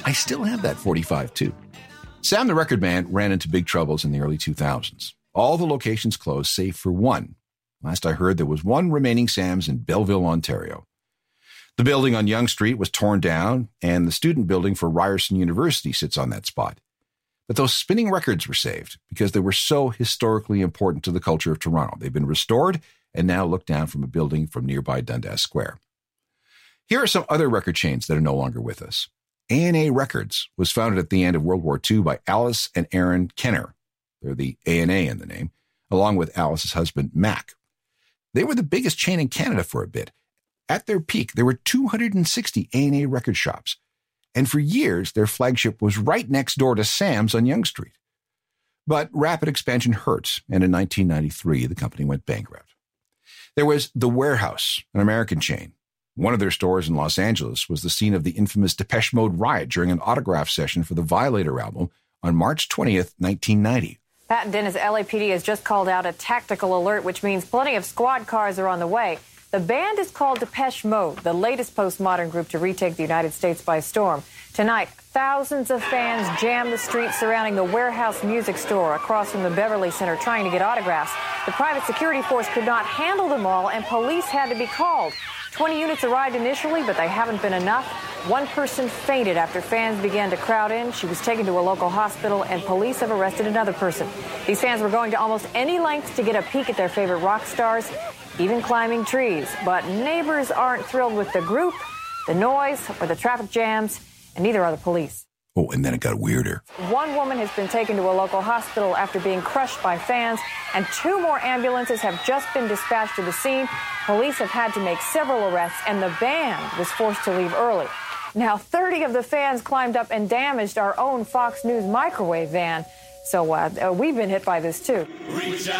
I still have that 45 too. Sam the Record Man ran into big troubles in the early 2000s. All the locations closed save for one. Last I heard, there was one remaining Sam's in Belleville, Ontario. The building on Yonge Street was torn down, and the student building for Ryerson University sits on that spot. But those spinning records were saved because they were so historically important to the culture of Toronto. They've been restored and now look down from a building from nearby Dundas Square. Here are some other record chains that are no longer with us. A&A Records was founded at the end of World War II by Alice and Aaron Kenner. They're the A&A in the name, along with Alice's husband, Mac. They were the biggest chain in Canada for a bit. At their peak, there were 260 A&A record shops. And for years, their flagship was right next door to Sam's on Yonge Street. But rapid expansion hurt, and in 1993, the company went bankrupt. There was The Warehouse, an American chain. One of their stores in Los Angeles was the scene of the infamous Depeche Mode riot during an autograph session for the Violator album on March 20th, 1990. Pat and Dennis, LAPD has just called out a tactical alert, which means plenty of squad cars are on the way. The band is called Depeche Mode, the latest postmodern group to retake the United States by storm. Tonight, thousands of fans jammed the streets surrounding the Warehouse Music Store across from the Beverly Center trying to get autographs. The private security force could not handle them all, and police had to be called. 20 units arrived initially, but they haven't been enough. One person fainted after fans began to crowd in. She was taken to a local hospital, and police have arrested another person. These fans were going to almost any lengths to get a peek at their favorite rock stars, even climbing trees. But neighbors aren't thrilled with the group, the noise, or the traffic jams, and neither are the police. Oh, and then it got weirder. One woman has been taken to a local hospital after being crushed by fans, and 2 more ambulances have just been dispatched to the scene. Police have had to make several arrests, and the band was forced to leave early. Now, 30 of the fans climbed up and damaged our own Fox News microwave van. So we've been hit by this, too.